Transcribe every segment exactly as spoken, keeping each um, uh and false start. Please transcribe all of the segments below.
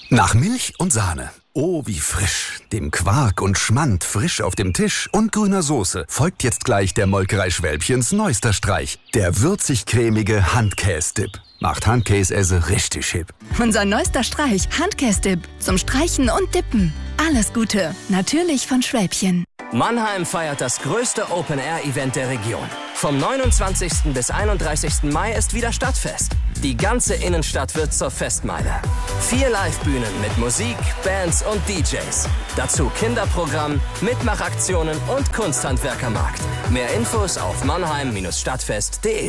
Nach Milch und Sahne. Oh, wie frisch. Dem Quark und Schmand frisch auf dem Tisch und grüner Soße folgt jetzt gleich der Molkerei Schwälbchens neuester Streich. Der würzig-cremige Handkäse-Dip. Macht Handkäse richtig hip. Unser neuester Streich, Handkäse-Dip. Zum Streichen und Dippen. Alles Gute. Natürlich von Schwälbchen. Mannheim feiert das größte Open-Air-Event der Region. Vom neunundzwanzigsten bis einunddreißigsten Mai ist wieder Stadtfest. Die ganze Innenstadt wird zur Festmeile. Vier Live-Bühnen mit Musik, Bands und D Js. Dazu Kinderprogramm, Mitmachaktionen und Kunsthandwerkermarkt. Mehr Infos auf mannheim Stadtfest punkt de.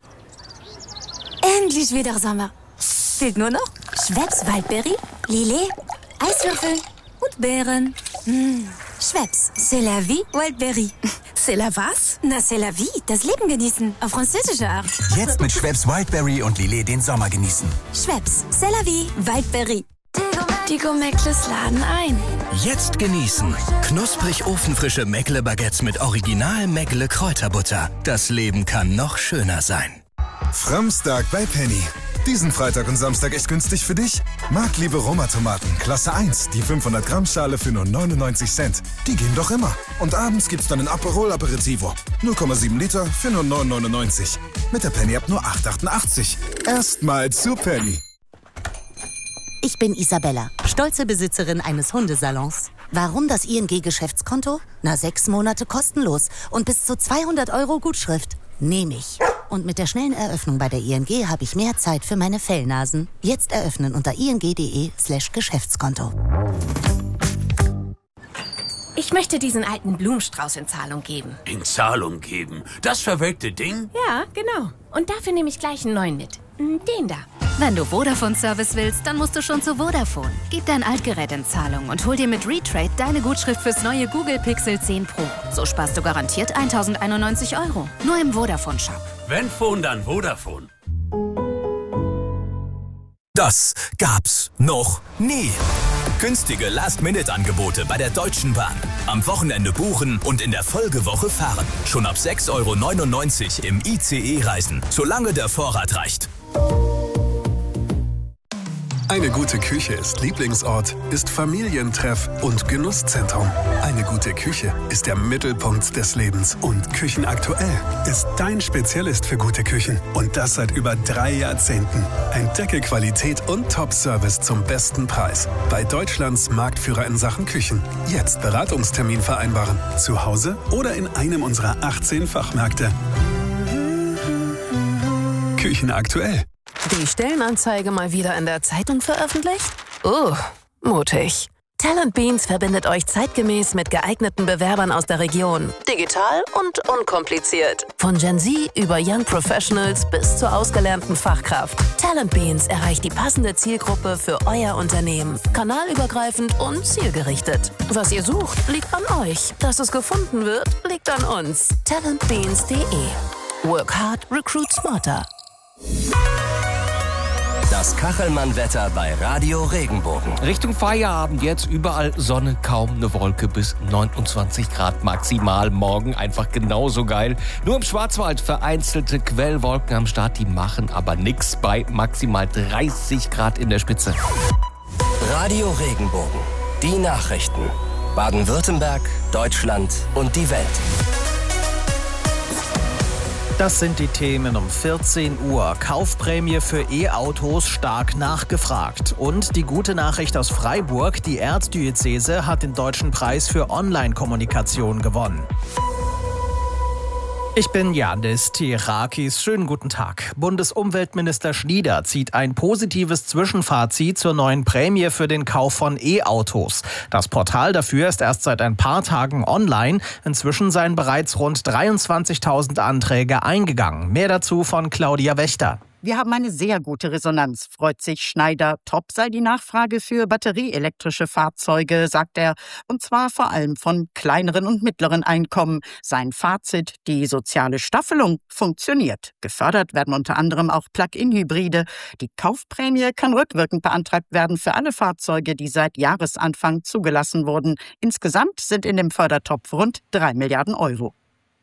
Endlich wieder Sommer. Fehlt nur noch Schweppes Waldberry, Lillet, Eiswürfel und Beeren. Mmh. Schweppes, c'est la vie, Wildberry. C'est la was? Na, c'est la vie, das Leben genießen, auf französische Art. Jetzt mit Schweppes Wildberry und Lillet den Sommer genießen. Schweppes, c'est la vie, Wildberry. Die Gourmettles laden ein. Jetzt genießen. Knusprig ofenfrische Meckle-Baguettes mit Original Meckle Kräuterbutter. Das Leben kann noch schöner sein. Framstag bei Penny. Diesen Freitag und Samstag echt günstig für dich? Marktliebe Roma-Tomaten, Klasse eins, die fünfhundert Gramm Schale für nur neunundneunzig Cent. Die gehen doch immer. Und abends gibt's dann ein Aperol Aperitivo. null Komma sieben Liter für nur neun neunundneunzig. Mit der Penny ab nur acht achtundachtzig. Erstmal zu Penny. Ich bin Isabella, stolze Besitzerin eines Hundesalons. Warum das I N G-Geschäftskonto? Na, sechs Monate kostenlos und bis zu zweihundert Euro Gutschrift. Nehme ich. Und mit der schnellen Eröffnung bei der I N G habe ich mehr Zeit für meine Fellnasen. Jetzt eröffnen unter ing.de slash Geschäftskonto. Ich möchte diesen alten Blumenstrauß in Zahlung geben. In Zahlung geben? Das verwelkte Ding? Ja, genau. Und dafür nehme ich gleich einen neuen mit. Den da. Wenn du Vodafone-Service willst, dann musst du schon zu Vodafone. Gib dein Altgerät in Zahlung und hol dir mit Retrade deine Gutschrift fürs neue Google Pixel zehn Pro. So sparst du garantiert tausendeinundneunzig Euro. Nur im Vodafone-Shop. Wenn Phone, dann Vodafone. Das gab's noch nie. Günstige Last-Minute-Angebote bei der Deutschen Bahn. Am Wochenende buchen und in der Folgewoche fahren. Schon ab sechs Euro neunundneunzig im I C E reisen, solange der Vorrat reicht. Eine gute Küche ist Lieblingsort, ist Familientreff und Genusszentrum. Eine gute Küche ist der Mittelpunkt des Lebens und Küchenaktuell ist dein Spezialist für gute Küchen. Und das seit über drei Jahrzehnten. Entdecke Qualität und Top-Service zum besten Preis. Bei Deutschlands Marktführer in Sachen Küchen. Jetzt Beratungstermin vereinbaren. Zu Hause oder in einem unserer achtzehn Fachmärkte. Küchenaktuell. Die Stellenanzeige mal wieder in der Zeitung veröffentlicht? Oh, mutig. Talent Beans verbindet euch zeitgemäß mit geeigneten Bewerbern aus der Region. Digital und unkompliziert. Von Gen Z über Young Professionals bis zur ausgelernten Fachkraft. Talent Beans erreicht die passende Zielgruppe für euer Unternehmen. Kanalübergreifend und zielgerichtet. Was ihr sucht, liegt an euch. Dass es gefunden wird, liegt an uns. talent beans punkt de. Work hard, recruit smarter. Das Kachelmann-Wetter bei Radio Regenbogen. Richtung Feierabend jetzt überall Sonne, kaum eine Wolke bis neunundzwanzig Grad maximal. Morgen einfach genauso geil. Nur im Schwarzwald vereinzelte Quellwolken am Start, die machen aber nix bei maximal dreißig Grad in der Spitze. Radio Regenbogen. Die Nachrichten. Baden-Württemberg, Deutschland und die Welt. Das sind die Themen um vierzehn Uhr. Kaufprämie für E-Autos stark nachgefragt. Und die gute Nachricht aus Freiburg, die Erzdiözese hat den Deutschen Preis für Online-Kommunikation gewonnen. Ich bin Janis Tirakis. Schönen guten Tag. Bundesumweltminister Schnieder zieht ein positives Zwischenfazit zur neuen Prämie für den Kauf von E-Autos. Das Portal dafür ist erst seit ein paar Tagen online. Inzwischen seien bereits rund dreiundzwanzigtausend Anträge eingegangen. Mehr dazu von Claudia Wächter. Wir haben eine sehr gute Resonanz, freut sich Schneider. Top sei die Nachfrage für batterieelektrische Fahrzeuge, sagt er. Und zwar vor allem von kleineren und mittleren Einkommen. Sein Fazit, die soziale Staffelung funktioniert. Gefördert werden unter anderem auch Plug-in-Hybride. Die Kaufprämie kann rückwirkend beantragt werden für alle Fahrzeuge, die seit Jahresanfang zugelassen wurden. Insgesamt sind in dem Fördertopf rund drei Milliarden Euro.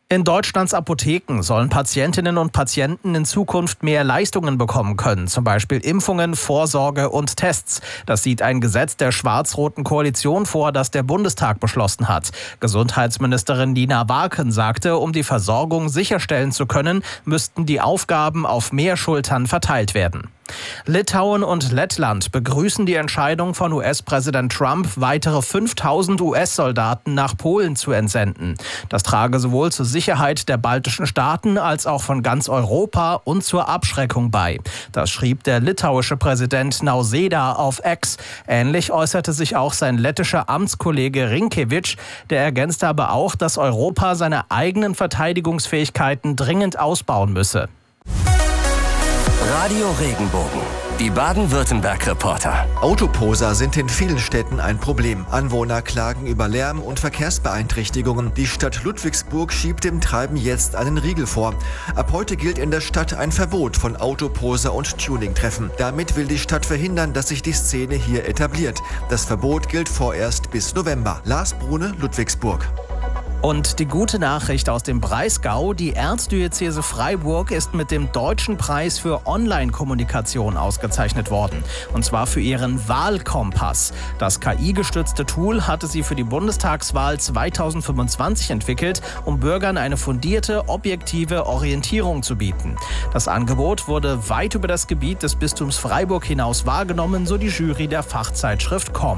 In Deutschlands Apotheken sollen Patientinnen und Patienten in Zukunft mehr Leistungen bekommen können, zum Beispiel Impfungen, Vorsorge und Tests. Das sieht ein Gesetz der schwarz-roten Koalition vor, das der Bundestag beschlossen hat. Gesundheitsministerin Nina Warken sagte, um die Versorgung sicherstellen zu können, müssten die Aufgaben auf mehr Schultern verteilt werden. Litauen und Lettland begrüßen die Entscheidung von U S-Präsident Trump, weitere fünftausend U S-Soldaten nach Polen zu entsenden. Das trage sowohl zur Sicherheit der baltischen Staaten als auch von ganz Europa und zur Abschreckung bei. Das schrieb der litauische Präsident Nausėda auf X. Ähnlich äußerte sich auch sein lettischer Amtskollege Rinkevič. Der ergänzte aber auch, dass Europa seine eigenen Verteidigungsfähigkeiten dringend ausbauen müsse. Radio Regenbogen, die Baden-Württemberg-Reporter. Autoposer sind in vielen Städten ein Problem. Anwohner klagen über Lärm- und Verkehrsbeeinträchtigungen. Die Stadt Ludwigsburg schiebt dem Treiben jetzt einen Riegel vor. Ab heute gilt in der Stadt ein Verbot von Autoposer- und Tuningtreffen. Damit will die Stadt verhindern, dass sich die Szene hier etabliert. Das Verbot gilt vorerst bis November. Lars Brune, Ludwigsburg. Und die gute Nachricht aus dem Breisgau, die Erzdiözese Freiburg ist mit dem Deutschen Preis für Online-Kommunikation ausgezeichnet worden. Und zwar für ihren Wahlkompass. Das K I-gestützte Tool hatte sie für die Bundestagswahl zweitausendfünfundzwanzig entwickelt, um Bürgern eine fundierte, objektive Orientierung zu bieten. Das Angebot wurde weit über das Gebiet des Bistums Freiburg hinaus wahrgenommen, so die Jury der Fachzeitschrift komm.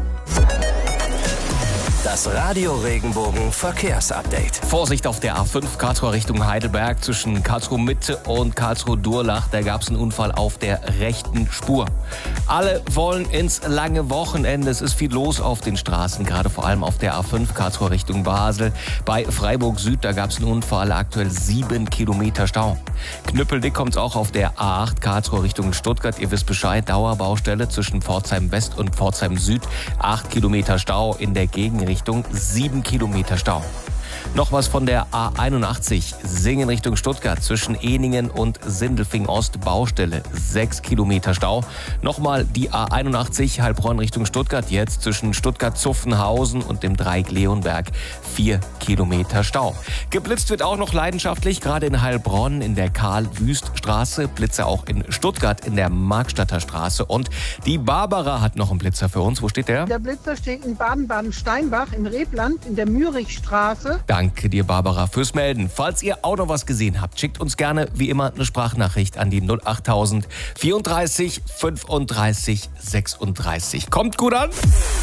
Das Radio Regenbogen Verkehrsupdate. Vorsicht auf der A fünf Karlsruhe Richtung Heidelberg zwischen Karlsruhe Mitte und Karlsruhe Durlach. Da gab es einen Unfall auf der rechten Spur. Alle wollen ins lange Wochenende. Es ist viel los auf den Straßen, gerade vor allem auf der A fünf Karlsruhe Richtung Basel. Bei Freiburg Süd, da gab es einen Unfall, aktuell sieben Kilometer Stau. Knüppeldick kommt es auch auf der A acht Karlsruhe Richtung Stuttgart. Ihr wisst Bescheid, Dauerbaustelle zwischen Pforzheim West und Pforzheim Süd. acht Kilometer Stau in der Gegenrichtung. sieben Kilometer Stau. Noch was von der A einundachtzig, Singen Richtung Stuttgart, zwischen Ehningen und Sindelfingen Ost, Baustelle, sechs Kilometer Stau. Nochmal die A einundachtzig, Heilbronn Richtung Stuttgart, jetzt zwischen Stuttgart-Zuffenhausen und dem Dreieck Leonberg, vier Kilometer Stau. Geblitzt wird auch noch leidenschaftlich, gerade in Heilbronn in der Karl-Wüst-Straße, Blitzer auch in Stuttgart in der Markstadter Straße. Und die Barbara hat noch einen Blitzer für uns. Wo steht der? Der Blitzer steht in Baden-Baden-Steinbach in Rebland in der Mürichstraße. Danke dir, Barbara, fürs Melden. Falls ihr auch noch was gesehen habt, schickt uns gerne wie immer eine Sprachnachricht an die null achttausend vierunddreißig fünfunddreißig sechsunddreißig. Kommt gut an!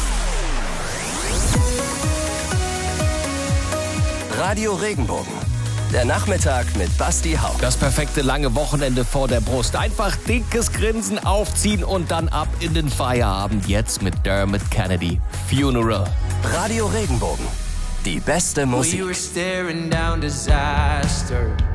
Radio Regenbogen. Der Nachmittag mit Basti Haupt. Das perfekte lange Wochenende vor der Brust. Einfach dickes Grinsen aufziehen und dann ab in den Feierabend. Jetzt mit Dermot Kennedy. Funeral. Radio Regenbogen. Die beste Musik. We were staring down disaster.